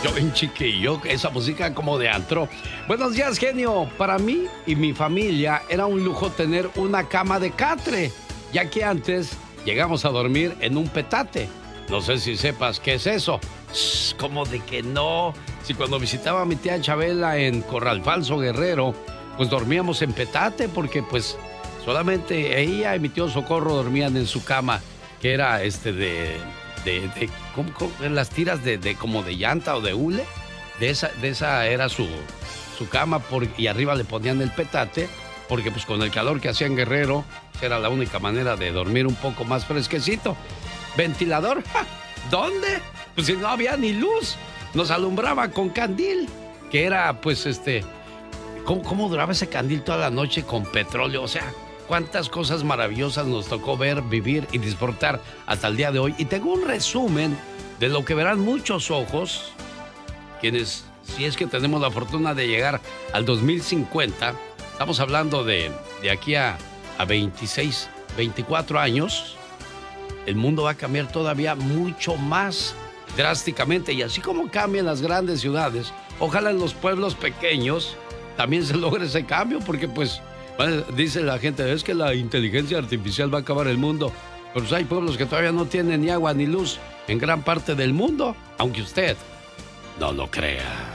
Yo bien chiquillo, esa música como de antro. Buenos días, genio. Para mí y mi familia era un lujo tener una cama de catre, ya que antes llegamos a dormir en un petate. No sé si sepas qué es eso. ¿Cómo de que no? Si cuando visitaba a mi tía Chabela en Corral Falso, Guerrero, pues dormíamos en petate porque pues solamente ella y mi tío Socorro dormían en su cama, que era ¿cómo? En las tiras de como de llanta o de hule. De esa era su cama y arriba le ponían el petate porque pues con el calor que hacía en Guerrero era la única manera de dormir un poco más fresquecito. ¿Ventilador? ¡Ja! ¿Dónde? Pues si no había ni luz. Nos alumbraba con candil, que era pues ¿Cómo duraba ese candil toda la noche con petróleo? O sea, cuántas cosas maravillosas nos tocó ver, vivir y disfrutar hasta el día de hoy. Y tengo un resumen de lo que verán muchos ojos, quienes, si es que tenemos la fortuna de llegar al 2050, estamos hablando de aquí a 26, 24 años, el mundo va a cambiar todavía mucho más drásticamente. Y así como cambian las grandes ciudades, ojalá en los pueblos pequeños también se logre ese cambio, porque pues dice la gente, es que la inteligencia artificial va a acabar el mundo. Pero pues hay pueblos que todavía no tienen ni agua ni luz en gran parte del mundo, aunque usted no lo crea.